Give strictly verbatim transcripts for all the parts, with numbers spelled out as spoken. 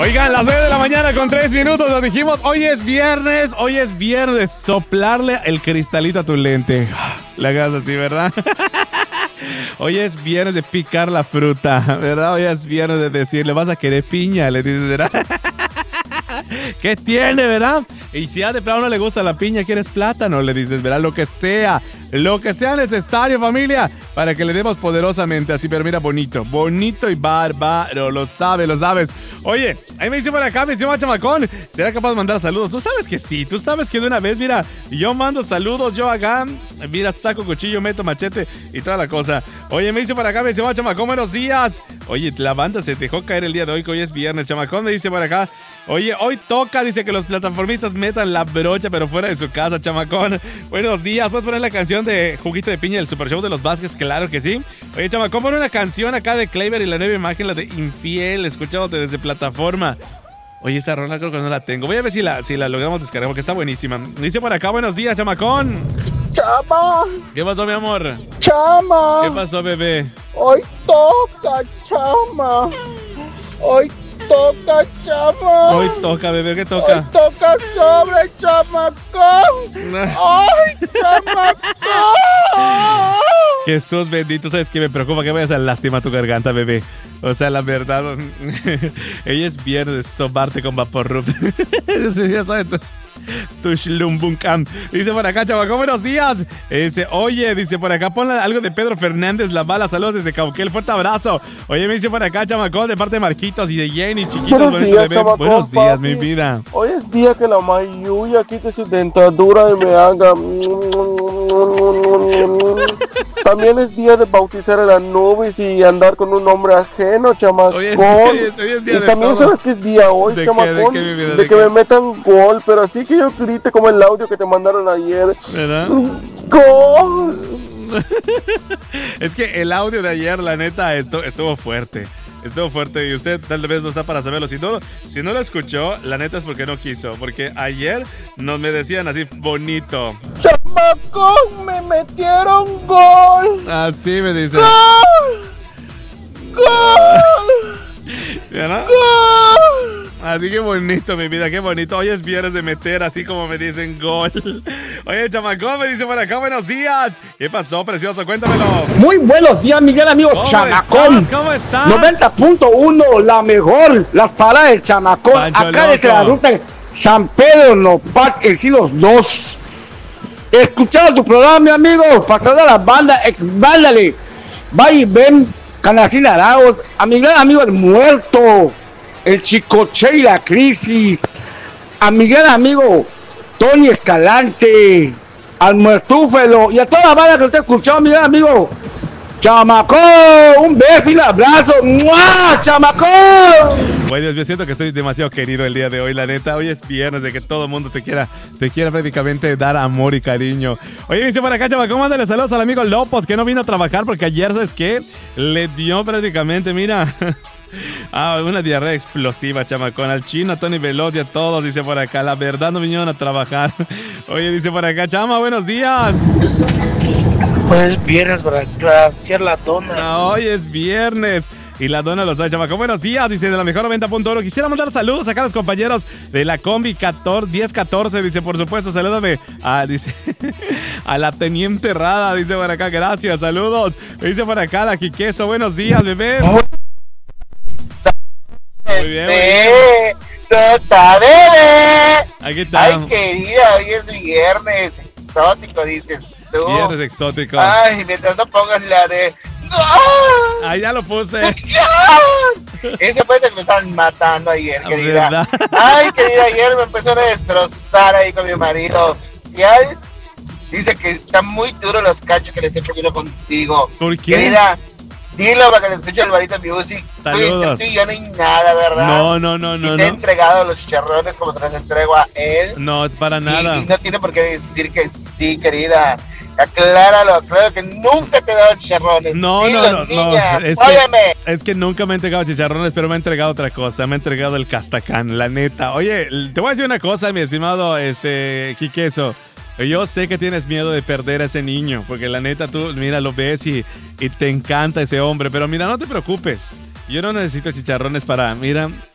Oigan, las nueve de la mañana con tres minutos, nos dijimos, hoy es viernes, hoy es viernes, soplarle el cristalito a tu lente. Le hagas así, ¿verdad? Hoy es viernes de picar la fruta, ¿verdad? Hoy es viernes de decirle, vas a querer piña, le dices, ¿verdad? ¿Qué tiene, verdad? Y si ya de plano no le gusta la piña, quieres plátano, le dices, ¿verdad? Lo que sea, lo que sea necesario, familia, para que le demos poderosamente así, pero mira, bonito, bonito y bárbaro, lo sabes, lo sabes. Oye, ahí me dice por acá, me dice chamacón, ¿será capaz de mandar saludos? Tú sabes que sí, tú sabes que de una vez, mira, yo mando saludos, yo acá, mira, saco cuchillo, meto machete y toda la cosa. Oye, me dice por acá, me dice chamacón, buenos días. Oye, la banda se dejó caer el día de hoy, que hoy es viernes, chamacón, me dice por acá. Oye, hoy toca, dice que los plataformistas metan la brocha, pero fuera de su casa, chamacón. Buenos días, ¿puedes poner la canción de Juguito de Piña del Super Show de los Vázquez? Claro que sí. Oye, chamacón, pon una canción acá de Kleiber y la nueva imagen, la de Infiel, escuchándote desde plataforma. Oye, esa rola creo que no la tengo. Voy a ver si la, si la logramos descargar, porque está buenísima. Dice por acá, buenos días, chamacón. Chama. ¿Qué pasó, mi amor? Chama. ¿Qué pasó, bebé? Hoy toca, chama. Hoy toca, chama. Hoy toca, bebé, ¿qué toca? Hoy toca sobre chamacón. ¡Ay, chamacón! Jesús bendito, ¿sabes qué me preocupa? Que vayas a lastimar tu garganta, bebé. O sea, la verdad, ella es viernes, sobarte con Vaporrup. Ya sabes tú. Tu Shlumbuncan. Dice por acá, chamacón, buenos días. Dice, oye, dice por acá, ponle algo de Pedro Fernández, la bala, saludos desde Cauquel, fuerte abrazo. Oye, me dice por acá, chamacón, de parte de Marquitos y de Jenny, chiquitos, buenos bonito días, bebé. chamacón, Buenos días, papi. mi vida. Hoy es día que la Mayuya quite su dentadura y me haga. También es día de bautizar a la Nubis y andar con un hombre ajeno, chamacón. Hoy es, hoy es, hoy es día Y de también todo. sabes que es día hoy, ¿De qué, chamacón, de qué, mi vida, de, de que qué? me metan gol, pero así que yo grite como el audio que te mandaron ayer. ¿Verdad? ¡Gol! Es que el audio de ayer, la neta, esto, estuvo fuerte. Estuvo fuerte y usted tal vez no está para saberlo. Si no, si no lo escuchó, la neta es porque no quiso. Porque ayer nos me decían así, bonito. ¡Chamacón! ¡Me metieron gol! Así me dicen. ¡Gol! ¡Gol! ¿Verdad? ¡Gol! Así que bonito, mi vida, qué bonito. Hoy es viernes de meter, así como me dicen gol. Oye, chamacón, me dice por acá, buenos días. ¿Qué pasó, precioso? Cuéntamelo. Muy buenos días, Miguel, amigo. ¿Cómo Chamacón. estás? ¿Cómo estás? noventa punto uno, la mejor. Las paradas del Chamacón. Pancho Acá desde Loco. la ruta San Pedro, Nopal, el Silos dos. Escuchado tu programa, mi amigo. Pasada la banda, ex vándale. Va y ven, Canacín Araos. A mi gran amigo el muerto. El Chicoche y la crisis. A mi gran amigo Tony Escalante. Al Muertúfelo. Y a toda la banda que lo está escuchando, mi gran amigo Chamacón. Un beso y un abrazo. ¡Mua! ¡Chamacón! Oye, Dios mío, siento que estoy demasiado querido el día de hoy, la neta. Hoy es viernes de que todo el mundo te quiera, te quiera prácticamente dar amor y cariño. Oye, me dice por acá, chamacón, mándale saludos al amigo Lopos, que no vino a trabajar porque ayer, ¿sabes qué? Le dio prácticamente, mira... Ah, una diarrea explosiva, chamacón. Al chino, a Tony Veloz y a todos, dice por acá. La verdad no vinieron a trabajar. Oye, dice por acá, chama, buenos días. Pues viernes para hacer la dona. No, hoy es viernes. Y la dona lo sabe, chamacón. Buenos días, dice de la mejor noventa punto uno. Quisiera mandar saludos acá a los compañeros de la combi diez catorce. Dice, por supuesto, salúdame a, dice, a la teniente Rada. Dice por acá, gracias, saludos. Dice por acá la Quiqueso. Buenos días, bebé. Muy bien, muy bien. ¡Tota, bebé! Aquí está. Ay, querida, hoy es viernes exótico, dices tú. Viernes exótico. Ay, mientras no pongas la de... Ah, ya lo puse. Ese fue el que me estaban matando ayer, La querida. verdad. Ay, querida, ayer me empezaron a destrozar ahí con mi marido. Y él dice que están muy duros los cachos que le estoy poniendo contigo. ¿Por qué? Querida, dilo para que le escuche el Barito Music. Saludos. Tú y yo no hay nada, ¿verdad? No, no, no, no, Y te he no. entregado los chicharrones como se los entrego a él. No, para nada. Y, y no tiene por qué decir que sí, querida. Acláralo, acláralo que nunca te he dado chicharrones. No, Dilo, no, no, niña, no. Es que, óyeme. es que nunca me ha entregado chicharrones, pero me ha entregado otra cosa. Me ha entregado el castacán, la neta. Oye, te voy a decir una cosa, mi estimado este Quiqueso. Yo sé que tienes miedo de perder a ese niño, porque la neta tú, mira, lo ves y, y te encanta ese hombre. Pero mira, no te preocupes. Yo no necesito chicharrones para, mira,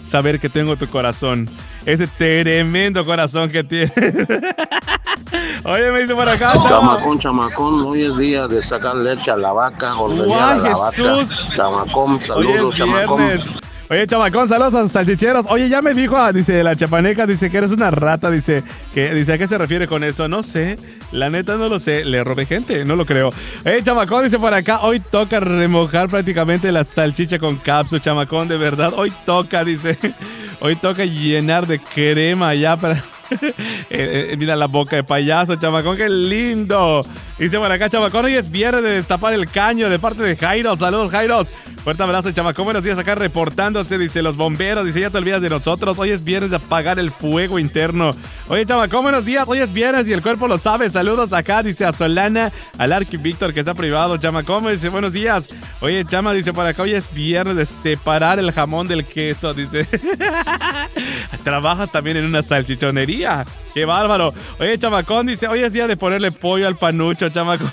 saber que tengo tu corazón. Ese tremendo corazón que tienes. Oye, me dice por acá. Chamacón, chamacón, hoy es día de sacar leche a la vaca, ordeñar a la vaca. Chamacón, saludos, chamacón. Oye, chamacón, saludos a los salchicheros. Oye, ya me dijo, dice, la chapaneca, dice que eres una rata, dice, que, dice, ¿a qué se refiere con eso? No sé, la neta no lo sé, le robé gente, no lo creo. Oye, chamacón, dice por acá, hoy toca remojar prácticamente la salchicha con capsu, chamacón, de verdad, hoy toca, dice, hoy toca llenar de crema ya para... eh, eh, mira la boca de payaso, chamacón, qué lindo. Dice por acá, chamacón, hoy es viernes de destapar el caño de parte de Jairo. Saludos, Jairos. Fuerte abrazo, chamacón. Buenos días acá reportándose. Dice los bomberos. Dice, ya te olvidas de nosotros. Hoy es viernes de apagar el fuego interno. Oye, chamacón, buenos días. Hoy es viernes y el cuerpo lo sabe. Saludos acá. Dice a Solana, al Arqui Víctor que está privado. Chamacón dice, buenos días. Oye, chama, dice por acá, hoy es viernes de separar el jamón del queso. Dice, trabajas también en una salchichonería. ¡Qué bárbaro! Oye, chamacón, dice, hoy es día de ponerle pollo al panucho, chamacón.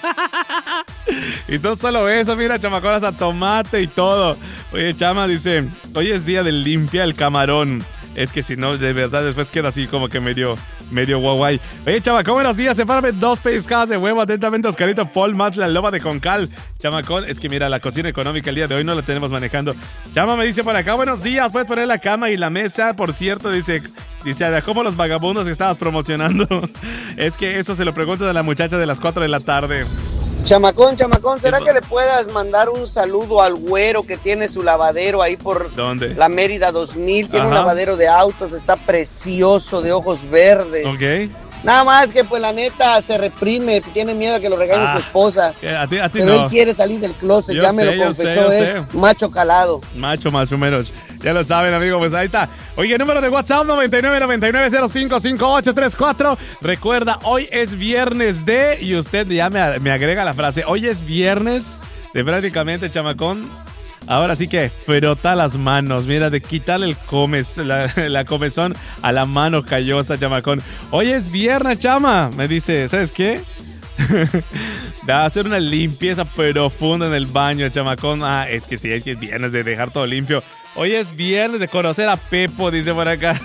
Y no solo eso, mira, chamacón, hasta tomate y todo. Oye, chama, dice, hoy es día de limpiar el camarón. Es que si no, de verdad, después queda así como que medio, medio guay. Oye, chamacón, buenos días. Sepárame dos pescadas de huevo. Atentamente, Oscarito Paul, más la loba de Concal. Chamacón, es que mira, la cocina económica el día de hoy no la tenemos manejando. Chama me dice por acá, buenos días. Puedes poner la cama y la mesa. Por cierto, dice, dice, ¿cómo los vagabundos que estabas promocionando? Es que eso se lo pregunto a la muchacha de las cuatro de la tarde. Chamacón, chamacón, ¿será que le puedas mandar un saludo al güero que tiene su lavadero ahí por ¿Dónde? La Mérida dos mil? Tiene Ajá. un lavadero de autos, está precioso, de ojos verdes. Ok. Nada más que pues la neta se reprime, tiene miedo a que lo regañe Ah, su esposa. A ti, a ti Pero no. él quiere salir del closet, Yo ya me sé, lo yo sé, confesó, yo es sé. macho calado. Macho más o menos. Ya lo saben, amigos, pues ahí está. Oye, número de WhatsApp noventa y nueve noventa y nueve cero cinco cinco ocho tres cuatro. Recuerda, hoy es viernes de... Y usted ya me, me agrega la frase. Hoy es viernes de prácticamente, chamacón. Ahora sí que frota las manos. Mira, de quitarle el comes, la, la comezón a la mano callosa, chamacón. Hoy es viernes, chama. Me dice, ¿sabes qué? De hacer una limpieza profunda en el baño, chamacón. Ah, es que sí, es que es viernes de dejar todo limpio. Hoy es viernes de conocer a Pepo, dice por acá.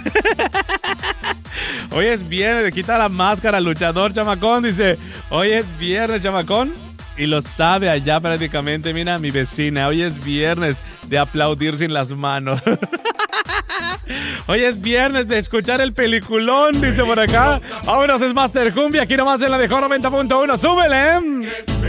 Hoy es viernes de quitar la máscara al luchador, chamacón. Dice, hoy es viernes, chamacón. Y lo sabe allá prácticamente, mira, mi vecina. Hoy es viernes de aplaudir sin las manos. Hoy es viernes de escuchar el peliculón, dice por acá. Vámonos, es Master Cumbia, aquí nomás en la mejor noventa punto uno. ¡Súbele!